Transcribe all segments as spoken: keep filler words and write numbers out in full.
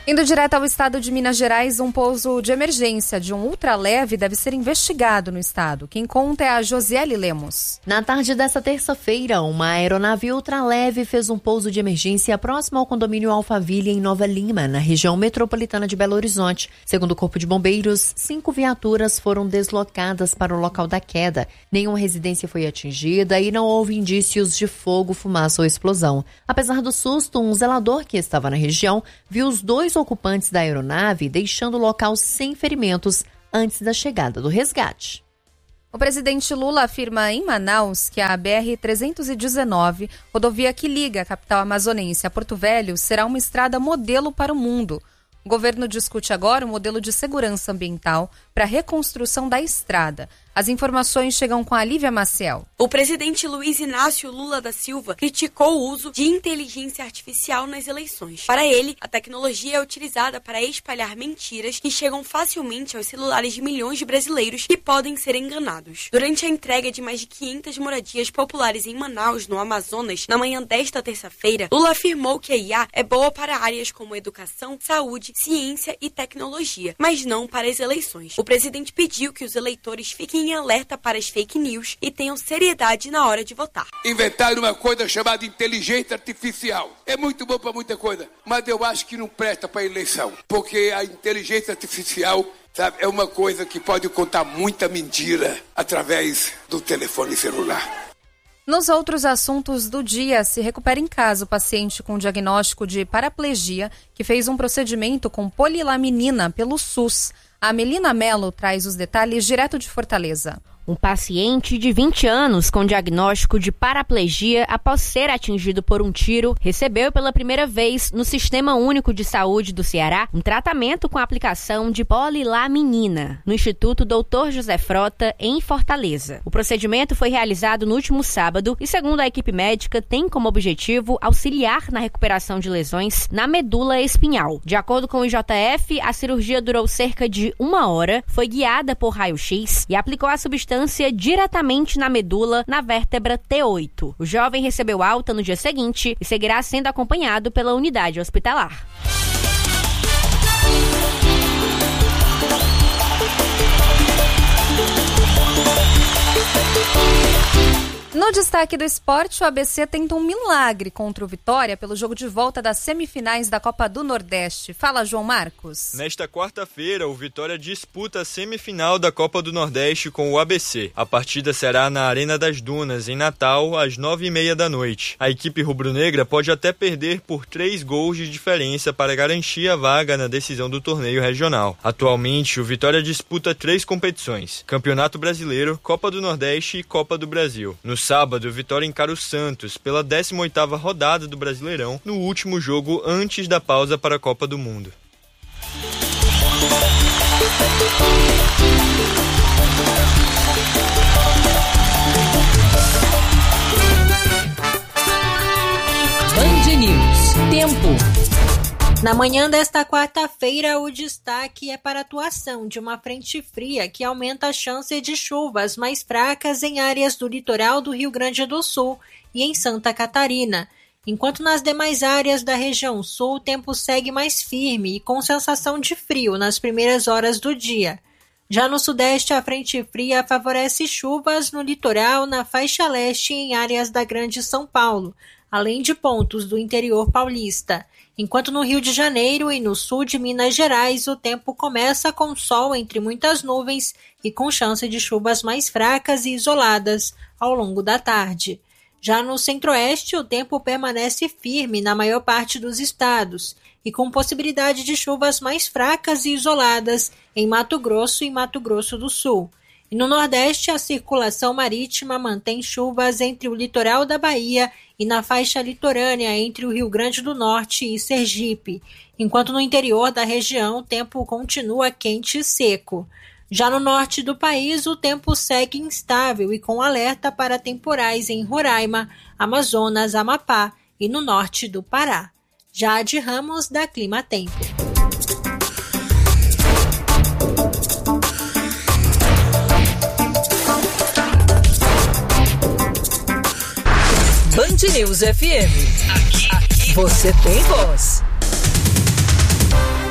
Indo direto ao estado de Minas Gerais, um pouso de emergência de um ultraleve deve ser investigado no estado. Quem conta é a Josiele Lemos. Na tarde desta terça-feira, uma aeronave ultraleve fez um pouso de emergência próximo ao condomínio Alphaville, em Nova Lima, na região metropolitana de Belo Horizonte. Segundo o Corpo de Bombeiros, cinco viaturas foram deslocadas para o local da queda. Nenhuma residência foi atingida e não houve indícios de fogo, fumaça ou explosão. Apesar do susto, um zelador que estava na região viu os dois ocupantes da aeronave deixando o local sem ferimentos antes da chegada do resgate. O presidente Lula afirma em Manaus que a B R trezentos e dezenove, rodovia que liga a capital amazonense a Porto Velho, será uma estrada modelo para o mundo. O governo discute agora o modelo de segurança ambiental para a reconstrução da estrada. As informações chegam com a Lívia Maciel. O presidente Luiz Inácio Lula da Silva criticou o uso de inteligência artificial nas eleições. Para ele, a tecnologia é utilizada para espalhar mentiras que chegam facilmente aos celulares de milhões de brasileiros que podem ser enganados. Durante a entrega de mais de quinhentas moradias populares em Manaus, no Amazonas, na manhã desta terça-feira, Lula afirmou que a I A é boa para áreas como educação, saúde, ciência e tecnologia, mas não para as eleições. O presidente pediu que os eleitores fiquem em alerta para as fake news e tenham seriedade na hora de votar. Inventaram uma coisa chamada inteligência artificial. É muito bom para muita coisa, mas eu acho que não presta para eleição, porque a inteligência artificial, sabe, é uma coisa que pode contar muita mentira através do telefone celular. Nos outros assuntos do dia, se recupera em casa o paciente com diagnóstico de paraplegia que fez um procedimento com polilaminina pelo SUS. A Melina Mello traz os detalhes direto de Fortaleza. Um paciente de vinte anos com diagnóstico de paraplegia após ser atingido por um tiro recebeu pela primeira vez no Sistema Único de Saúde do Ceará um tratamento com a aplicação de polilaminina no Instituto doutor José Frota, em Fortaleza. O procedimento foi realizado no último sábado e, segundo a equipe médica, tem como objetivo auxiliar na recuperação de lesões na medula espinhal. De acordo com o I J F, a cirurgia durou cerca de uma hora, foi guiada por raio-x e aplicou a substância diretamente na medula, na vértebra T oito. O jovem recebeu alta no dia seguinte e seguirá sendo acompanhado pela unidade hospitalar. No destaque do esporte, o A B C tenta um milagre contra o Vitória pelo jogo de volta das semifinais da Copa do Nordeste. Fala, João Marcos. Nesta quarta-feira, o Vitória disputa a semifinal da Copa do Nordeste com o A B C. A partida será na Arena das Dunas, em Natal, às nove e meia da noite. A equipe rubro-negra pode até perder por três gols de diferença para garantir a vaga na decisão do torneio regional. Atualmente, o Vitória disputa três competições: Campeonato Brasileiro, Copa do Nordeste e Copa do Brasil. No sábado, o Vitória encara o Santos pela décima oitava rodada do Brasileirão, no último jogo antes da pausa para a Copa do Mundo. Band News. Tempo. Na manhã desta quarta-feira, o destaque é para a atuação de uma frente fria que aumenta a chance de chuvas mais fracas em áreas do litoral do Rio Grande do Sul e em Santa Catarina, enquanto nas demais áreas da região sul o tempo segue mais firme e com sensação de frio nas primeiras horas do dia. Já no sudeste, a frente fria favorece chuvas no litoral, na faixa leste e em áreas da Grande São Paulo, além de pontos do interior paulista. Enquanto no Rio de Janeiro e no sul de Minas Gerais, o tempo começa com sol entre muitas nuvens e com chance de chuvas mais fracas e isoladas ao longo da tarde. Já no centro-oeste, o tempo permanece firme na maior parte dos estados e com possibilidade de chuvas mais fracas e isoladas em Mato Grosso e Mato Grosso do Sul. E no Nordeste, a circulação marítima mantém chuvas entre o litoral da Bahia e na faixa litorânea entre o Rio Grande do Norte e Sergipe, enquanto no interior da região o tempo continua quente e seco. Já no norte do país, o tempo segue instável e com alerta para temporais em Roraima, Amazonas, Amapá e no norte do Pará. Jade Ramos, da Clima Tempo. Band News F M. Aqui, aqui. Você tem voz.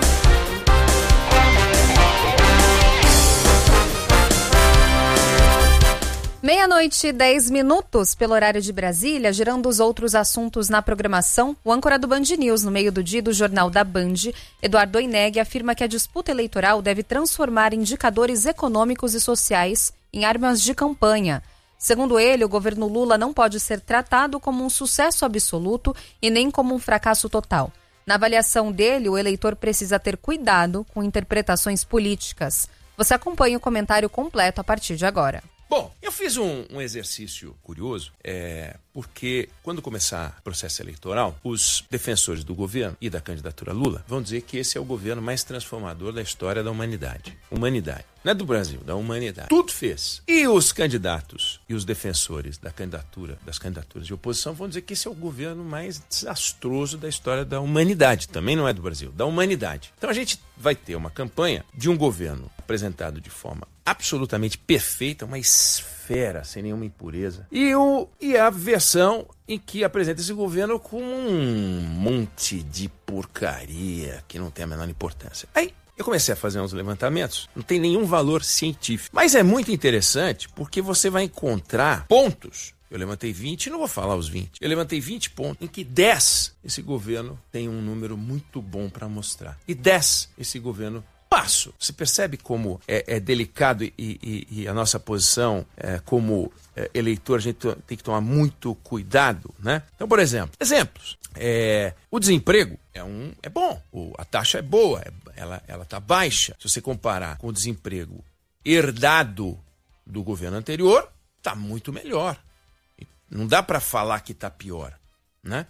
Meia-noite e dez minutos pelo horário de Brasília, girando os outros assuntos na programação, o âncora do Band News no meio do dia do Jornal da Band, Eduardo Oineg, afirma que a disputa eleitoral deve transformar indicadores econômicos e sociais em armas de campanha. Segundo ele, o governo Lula não pode ser tratado como um sucesso absoluto e nem como um fracasso total. Na avaliação dele, o eleitor precisa ter cuidado com interpretações políticas. Você acompanha o comentário completo a partir de agora. Bom, eu fiz um, um exercício curioso, é, porque quando começar o processo eleitoral, os defensores do governo e da candidatura Lula vão dizer que esse é o governo mais transformador da história da humanidade. Humanidade. Não é do Brasil, da humanidade. Tudo fez. E os candidatos e os defensores da candidatura, das candidaturas de oposição vão dizer que esse é o governo mais desastroso da história da humanidade. Também não é do Brasil, da humanidade. Então a gente vai ter uma campanha de um governo apresentado de forma absolutamente perfeita, uma esfera sem nenhuma impureza. E, o, e a versão em que apresenta esse governo com um monte de porcaria que não tem a menor importância. Aí eu comecei a fazer uns levantamentos, não tem nenhum valor científico. Mas é muito interessante porque você vai encontrar pontos. Eu levantei vinte, não vou falar os vinte. Eu levantei vinte pontos em que dez esse governo tem um número muito bom para mostrar. E dez esse governo passo. Você percebe como é, é delicado e, e, e a nossa posição é, como é, eleitor, a gente tem que tomar muito cuidado, né? Então, por exemplo, exemplos. É, o desemprego é, um, é bom, o, a taxa é boa, é, ela ela está baixa. Se você comparar com o desemprego herdado do governo anterior, está muito melhor. Não dá para falar que está pior, né?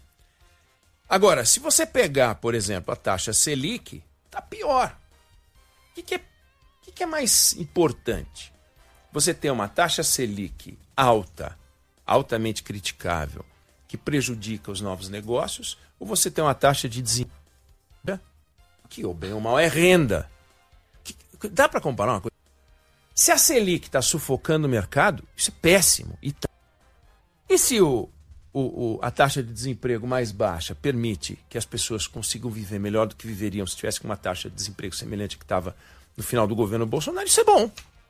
Agora, se você pegar, por exemplo, a taxa Selic, está pior. O que, que, é, que, que é mais importante? Você ter uma taxa Selic alta, altamente criticável, que prejudica os novos negócios, ou você ter uma taxa de desemprego que, ou bem ou mal, é renda? Que, dá para comparar uma coisa? Se a Selic está sufocando o mercado, isso é péssimo. E, tá. e se o, o, o, a taxa de desemprego mais baixa permite que as pessoas consigam viver melhor do que viveriam se tivesse uma taxa de desemprego semelhante que estava no final do governo Bolsonaro, isso é bom.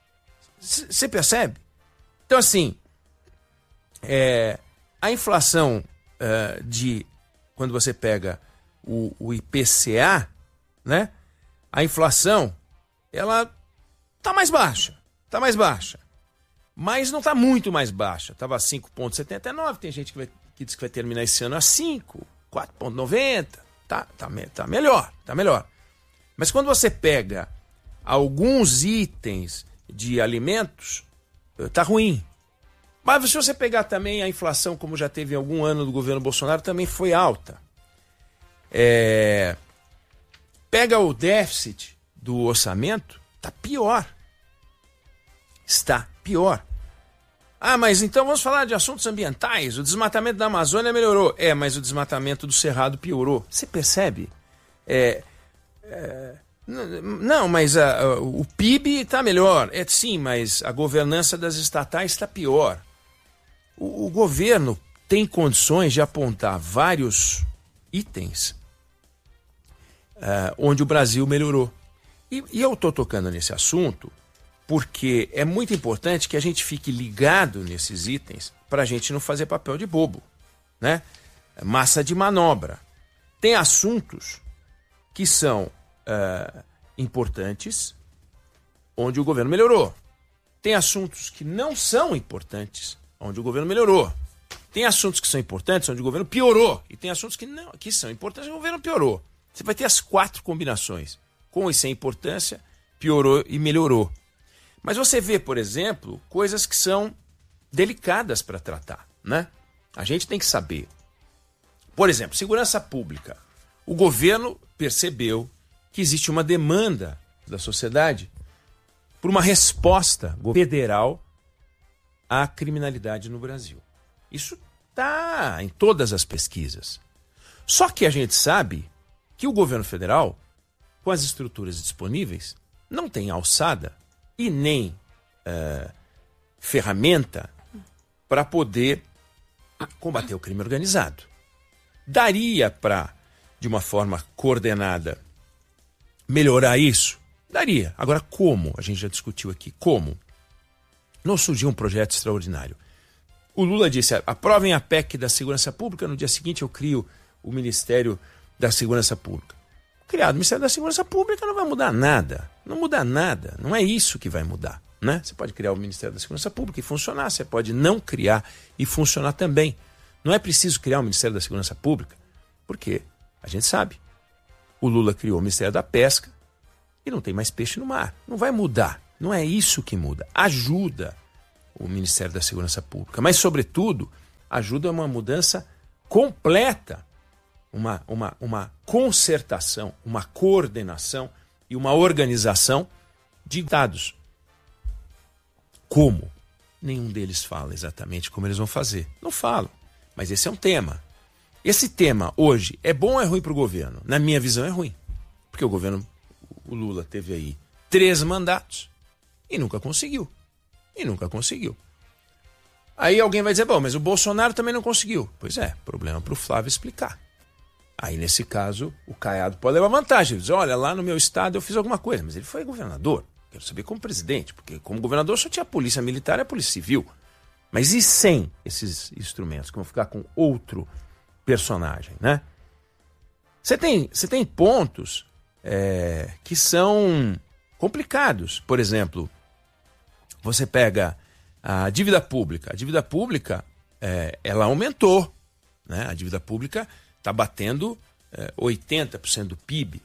Você percebe? Então, assim, é, a inflação é, de... Quando você pega o, o I P C A, né? A inflação, ela tá mais baixa. Tá mais baixa. Mas não tá muito mais baixa. Tava cinco vírgula setenta e nove, tem gente que, vai, que diz que vai terminar esse ano a cinco, quatro vírgula noventa. Tá, tá, tá melhor, tá melhor. Mas quando você pega alguns itens de alimentos, tá ruim. Mas se você pegar também a inflação, como já teve em algum ano do governo Bolsonaro, também foi alta. É... Pega o déficit do orçamento, tá pior. Está pior. Ah, mas então vamos falar de assuntos ambientais. O desmatamento da Amazônia melhorou. É, mas o desmatamento do Cerrado piorou. Você percebe? É... é... Não, mas a, a, o P I B está melhor. É, sim, mas a governança das estatais está pior. O, o governo tem condições de apontar vários itens uh, onde o Brasil melhorou. E, e eu estou tocando nesse assunto porque é muito importante que a gente fique ligado nesses itens para a gente não fazer papel de bobo, né? Massa de manobra. Tem assuntos que são Uh, importantes, onde o governo melhorou. Tem assuntos que não são importantes, onde o governo melhorou. Tem assuntos que são importantes, onde o governo piorou. E tem assuntos que, não, que são importantes, onde o governo piorou. Você vai ter as quatro combinações. Com e sem importância, piorou e melhorou. Mas você vê, por exemplo, coisas que são delicadas para tratar, né? A gente tem que saber. Por exemplo, segurança pública. O governo percebeu que existe uma demanda da sociedade por uma resposta federal à criminalidade no Brasil. Isso está em todas as pesquisas. Só que a gente sabe que o governo federal, com as estruturas disponíveis, não tem alçada e nem uh, ferramenta para poder combater o crime organizado. Daria para, de uma forma coordenada, melhorar isso? Daria. Agora, como? A gente já discutiu aqui. Como? não surgiu um projeto extraordinário. O Lula disse, aprovem a P E C da Segurança Pública, no dia seguinte eu crio o Ministério da Segurança Pública. Criado o Ministério da Segurança Pública não vai mudar nada, não muda nada, não é isso que vai mudar, né? Você pode criar o Ministério da Segurança Pública e funcionar, você pode não criar e funcionar também. Não é preciso criar o Ministério da Segurança Pública, porque a gente sabe, o Lula criou o Ministério da Pesca e não tem mais peixe no mar, não vai mudar, não é isso que muda, ajuda o Ministério da Segurança Pública, mas, sobretudo, ajuda a uma mudança completa, uma, uma, uma concertação, uma coordenação e uma organização de dados. Como? Nenhum deles fala exatamente como eles vão fazer. Não falam, mas esse é um tema. Esse tema, hoje, é bom ou é ruim para o governo? Na minha visão, é ruim, porque o governo, o Lula teve aí três mandatos e nunca conseguiu. E nunca conseguiu. Aí alguém vai dizer, bom, mas o Bolsonaro também não conseguiu. Pois é, problema para o Flávio explicar. Aí, nesse caso, o Caiado pode levar vantagem. Ele diz, olha, lá no meu estado eu fiz alguma coisa, mas ele foi governador. Quero saber como presidente, porque como governador só tinha a polícia militar e a polícia civil. Mas e sem esses instrumentos, que vão ficar com outro personagem, né? Você tem, você tem pontos é, que são complicados. Por exemplo, você pega a dívida pública. A dívida pública, é, ela aumentou, né? A dívida pública está batendo é, oitenta por cento do P I B.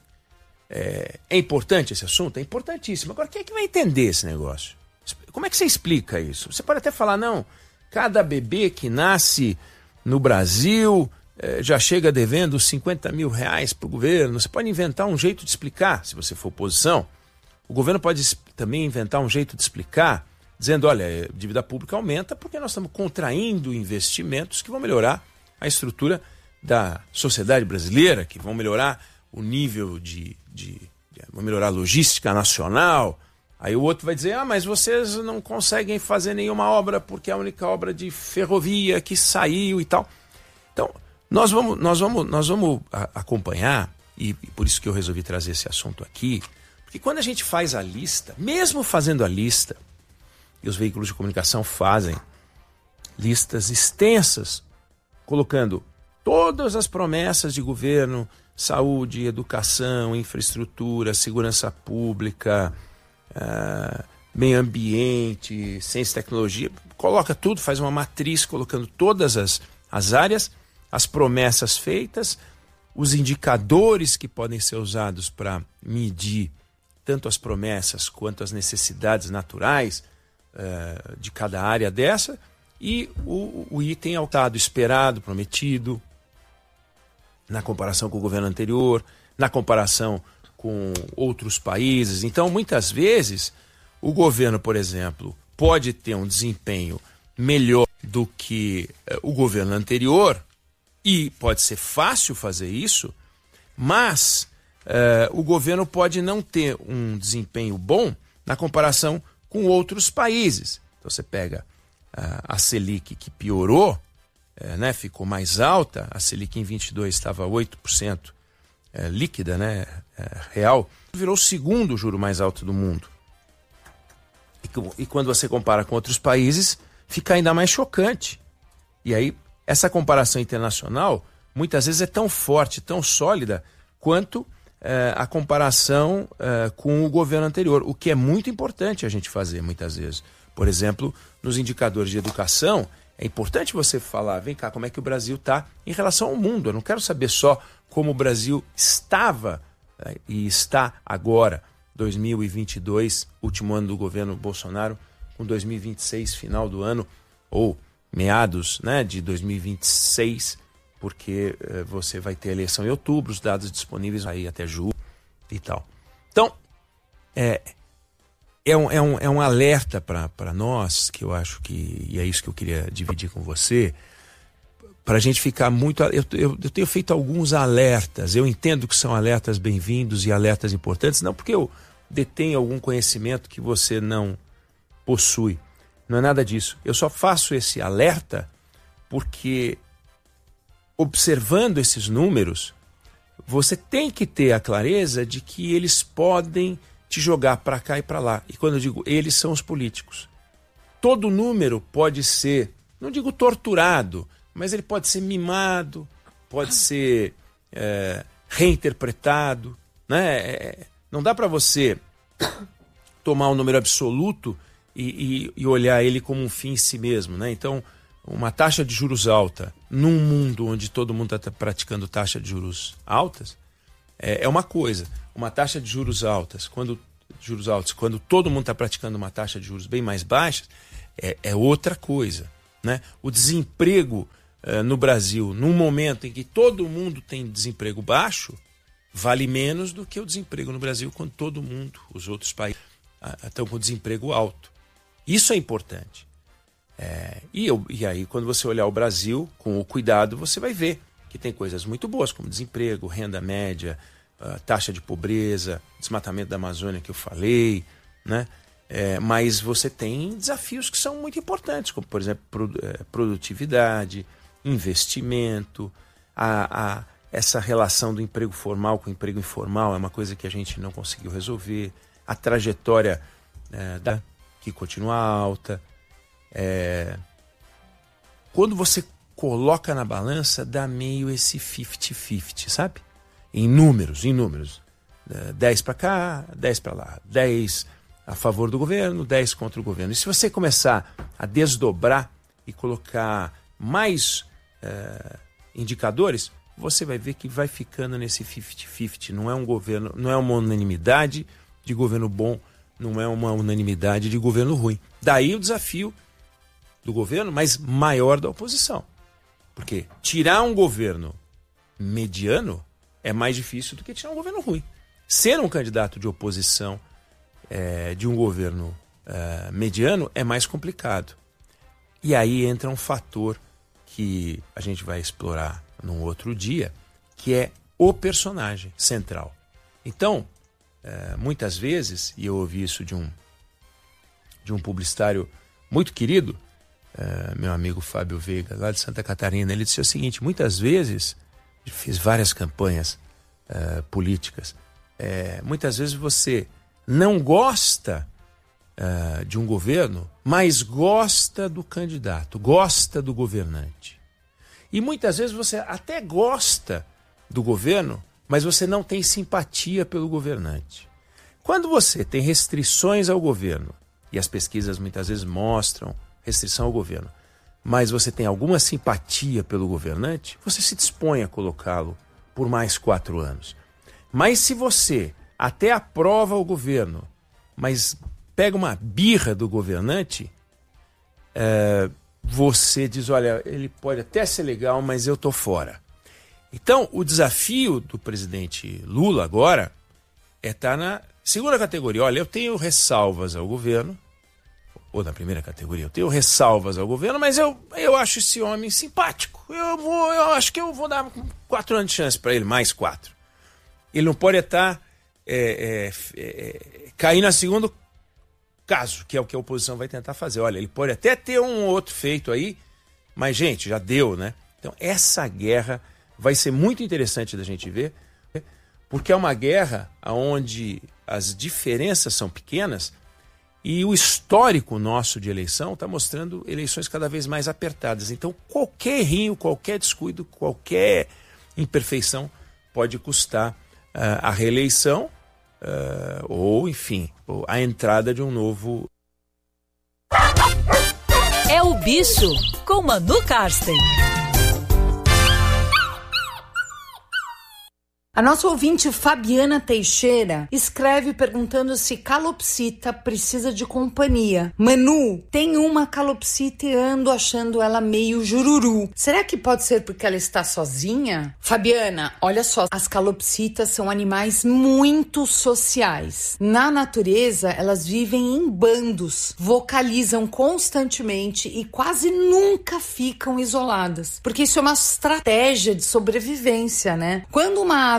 É, é importante esse assunto? É importantíssimo. Agora, quem é que vai entender esse negócio? Como é que você explica isso? Você pode até falar, não, cada bebê que nasce no Brasil é, já chega devendo cinquenta mil reais para o governo. Você pode inventar um jeito de explicar, se você for oposição. O governo pode também inventar um jeito de explicar, dizendo, olha, a dívida pública aumenta porque nós estamos contraindo investimentos que vão melhorar a estrutura da sociedade brasileira, que vão melhorar o nível de, de, de... vão melhorar a logística nacional. Aí o outro vai dizer, ah, mas vocês não conseguem fazer nenhuma obra porque é a única obra de ferrovia que saiu e tal. Então, nós vamos, nós vamos, nós vamos acompanhar, e, e por isso que eu resolvi trazer esse assunto aqui, porque quando a gente faz a lista, mesmo fazendo a lista, e os veículos de comunicação fazem listas extensas, colocando todas as promessas de governo, saúde, educação, infraestrutura, segurança pública, uh, meio ambiente, ciência e tecnologia, coloca tudo, faz uma matriz colocando todas as, as áreas, as promessas feitas, os indicadores que podem ser usados para medir tanto as promessas quanto as necessidades naturais uh, de cada área dessa, e o, o item altado, esperado, prometido, na comparação com o governo anterior, na comparação com outros países. Então, muitas vezes, o governo, por exemplo, pode ter um desempenho melhor do que uh, o governo anterior, e pode ser fácil fazer isso, mas uh, o governo pode não ter um desempenho bom na comparação com outros países. Então, você pega uh, a Selic, que piorou, É, né, ficou mais alta, a Selic em vinte e dois estava oito por cento é, líquida, né, é, real, virou o segundo juro mais alto do mundo. E, e quando você compara com outros países, fica ainda mais chocante. E aí, essa comparação internacional, muitas vezes é tão forte, tão sólida, quanto é, a comparação é, com o governo anterior, o que é muito importante a gente fazer, muitas vezes. Por exemplo, nos indicadores de educação, é importante você falar, vem cá, como é que o Brasil está em relação ao mundo. Eu não quero saber só como o Brasil estava né, e está agora, dois mil e vinte e dois, último ano do governo Bolsonaro, com dois mil e vinte e seis, final do ano, ou meados né, de dois mil e vinte e seis, porque eh, você vai ter eleição em outubro, os dados disponíveis aí até julho e tal. Então, é... É um, é um, é um alerta para nós, que eu acho que, e é isso que eu queria dividir com você, para a gente ficar muito... Eu, eu, eu tenho feito alguns alertas, eu entendo que são alertas bem-vindos e alertas importantes, não porque eu detenho algum conhecimento que você não possui, não é nada disso. Eu só faço esse alerta porque, observando esses números, você tem que ter a clareza de que eles podem te jogar para cá e para lá. E quando eu digo eles, são os políticos. todo número pode ser, não digo torturado, mas ele pode ser mimado, pode ser é, reinterpretado, né? É, não dá para você tomar um número absoluto e, e, e olhar ele como um fim em si mesmo, né? Então, uma taxa de juros alta num mundo onde todo mundo está praticando taxa de juros altas é, é uma coisa. Uma taxa de juros altas, quando juros altos, quando todo mundo está praticando uma taxa de juros bem mais baixa, é, é outra coisa, né? O desemprego uh, no Brasil, num momento em que todo mundo tem desemprego baixo, vale menos do que o desemprego no Brasil quando todo mundo, os outros países, uh, estão com desemprego alto. Isso é importante. É, e, eu, e aí, quando você olhar o Brasil com o cuidado, você vai ver que tem coisas muito boas, como desemprego, renda média, uh, taxa de pobreza, desmatamento da Amazônia que eu falei, né? É, mas você tem desafios que são muito importantes, como, por exemplo, produtividade, investimento, a, a, essa relação do emprego formal com o emprego informal é uma coisa que a gente não conseguiu resolver, a trajetória é, da, que continua alta. É, quando você coloca na balança, dá meio esse cinquenta cinquenta, sabe? Em números, em números. É, dez para cá, dez para lá. dez a favor do governo, dez contra o governo. E se você começar a desdobrar e colocar mais é, indicadores, você vai ver que vai ficando nesse cinquenta cinquenta. Não é um governo, não é uma unanimidade de governo bom, não é uma unanimidade de governo ruim. Daí o desafio do governo, mas maior da oposição. Porque tirar um governo mediano é mais difícil do que tirar um governo ruim. Ser um candidato de oposição é, de um governo é, mediano é mais complicado. E aí entra um fator que a gente vai explorar num outro dia, que é o personagem central. Então, é, muitas vezes, e eu ouvi isso de um, de um publicitário muito querido, é, meu amigo Fábio Veiga, lá de Santa Catarina, ele disse o seguinte: muitas vezes, fiz várias campanhas é, políticas, é, muitas vezes você não gosta é, de um governo, mas gosta do candidato, gosta do governante. E muitas vezes você até gosta do governo, mas você não tem simpatia pelo governante. Quando você tem restrições ao governo, e as pesquisas muitas vezes mostram restrição ao governo, mas você tem alguma simpatia pelo governante, você se dispõe a colocá-lo por mais quatro anos. Mas se você até aprova o governo, mas pega uma birra do governante, é, você diz, olha, ele pode até ser legal, mas eu tô fora. Então, o desafio do presidente Lula agora é estar na segunda categoria. Olha, eu tenho ressalvas ao governo, ou na primeira categoria, eu tenho ressalvas ao governo, mas eu, eu acho esse homem simpático. Eu, vou, eu acho que eu vou dar quatro anos de chance para ele, mais quatro. Ele não pode estar é, é, é, cair no segundo caso, que é o que a oposição vai tentar fazer. Olha, ele pode até ter um outro feito aí, mas, gente, já deu, né? Então, essa guerra vai ser muito interessante da gente ver, porque é uma guerra onde as diferenças são pequenas e o histórico nosso de eleição está mostrando eleições cada vez mais apertadas. Então, qualquer errinho, qualquer descuido, qualquer imperfeição pode custar uh, a reeleição uh, ou, enfim, a entrada de um novo... É o Bicho, com Manu Karsten. A nossa ouvinte Fabiana Teixeira escreve perguntando se calopsita precisa de companhia. Manu, tem uma calopsita e ando achando ela meio jururu. Será que pode ser porque ela está sozinha? Fabiana, olha só, as calopsitas são animais muito sociais. Na natureza, elas vivem em bandos, vocalizam constantemente e quase nunca ficam isoladas, porque isso é uma estratégia de sobrevivência, né? Quando uma ave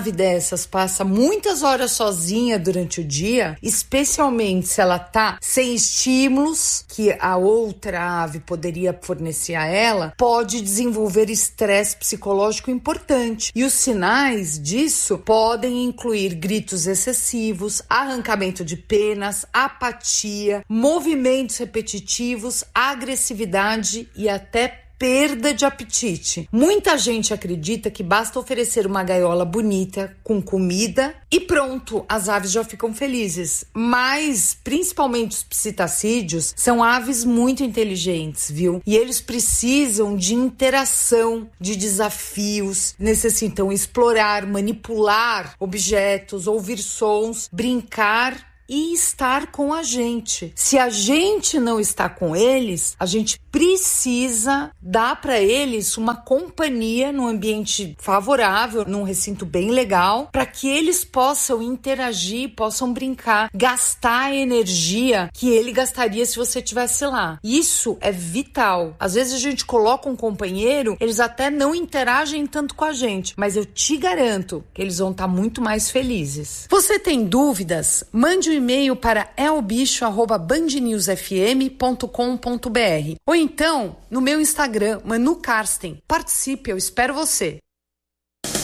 ave dessas passa muitas horas sozinha durante o dia, especialmente se ela tá sem estímulos que a outra ave poderia fornecer a ela, pode desenvolver estresse psicológico importante. E os sinais disso podem incluir gritos excessivos, arrancamento de penas, apatia, movimentos repetitivos, agressividade e até perda de apetite. Muita gente acredita que basta oferecer uma gaiola bonita com comida e pronto, as aves já ficam felizes. Mas, principalmente os psitacídeos, são aves muito inteligentes, viu? E eles precisam de interação, de desafios, necessitam explorar, manipular objetos, ouvir sons, brincar e estar com a gente. Se a gente não está com eles, a gente precisa dar para eles uma companhia num ambiente favorável, num recinto bem legal, para que eles possam interagir, possam brincar, gastar a energia que ele gastaria se você estivesse lá. Isso é vital. Às vezes a gente coloca um companheiro, eles até não interagem tanto com a gente, mas eu te garanto que eles vão estar muito mais felizes. Você tem dúvidas? Mande um e-mail para elbicho arroba band news f m ponto com ponto b r ou então no meu Instagram, Manu Karsten. Participe, eu espero você.